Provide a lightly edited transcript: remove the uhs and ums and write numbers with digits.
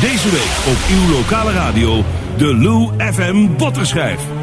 Deze week op uw lokale radio, de Lou FM Botterschijf.